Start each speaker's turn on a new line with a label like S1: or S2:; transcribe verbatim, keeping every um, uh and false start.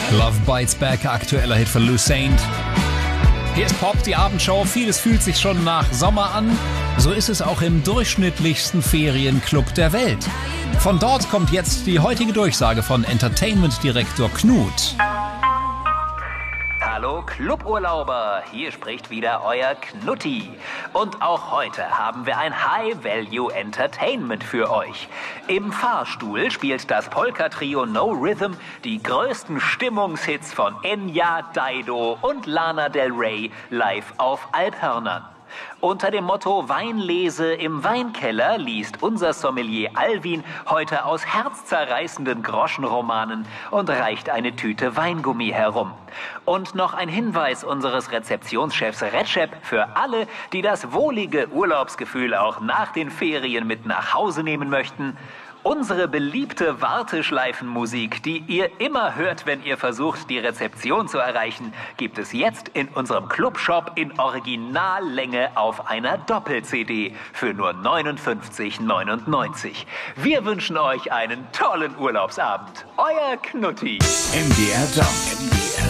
S1: Love Bites Back, aktueller Hit von Lou Saint. Hier ist Pop, die Abendshow. Vieles fühlt sich schon nach Sommer an. So ist es auch im durchschnittlichsten Ferienclub der Welt. Von dort kommt jetzt die heutige Durchsage von Entertainment-Direktor Knut.
S2: Hallo Cluburlauber, hier spricht wieder euer Knutti. Und auch heute haben wir ein High-Value-Entertainment für euch. Im Fahrstuhl spielt das Polka-Trio No Rhythm die größten Stimmungshits von Enya, Dido und Lana Del Rey live auf Alphörnern. Unter dem Motto Weinlese im Weinkeller liest unser Sommelier Alvin heute aus herzzerreißenden Groschenromanen und reicht eine Tüte Weingummi herum. Und noch ein Hinweis unseres Rezeptionschefs Recep für alle, die das wohlige Urlaubsgefühl auch nach den Ferien mit nach Hause nehmen möchten. Unsere beliebte Warteschleifenmusik, die ihr immer hört, wenn ihr versucht, die Rezeption zu erreichen, gibt es jetzt in unserem Clubshop in Originallänge auf einer Doppel-C D für nur neunundfünfzig neunundneunzig. Wir wünschen euch einen tollen Urlaubsabend. Euer Knutti.
S3: M D R Jump.